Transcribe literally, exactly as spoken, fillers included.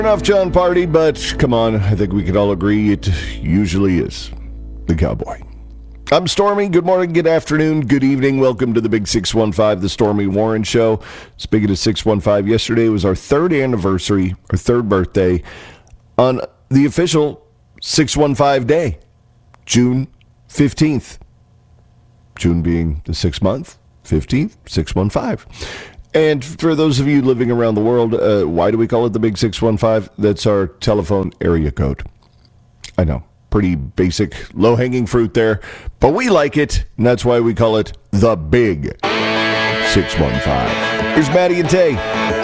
Enough John Party, but come on, I think we can all agree it usually is the Cowboy. I'm Stormy. Good morning, good afternoon, good evening. Welcome to the Big six one five, the Stormy Warren Show. Speaking of six one five, yesterday was our third anniversary, our third birthday, on the official six one five day, June fifteenth. June being the sixth month, fifteenth, six one five. And for those of you living around the world, uh, why do we call it the Big six one five? That's our telephone area code. I know, pretty basic, low-hanging fruit there, but we like it, and that's why we call it the Big six one five. Here's Maddie and Tay.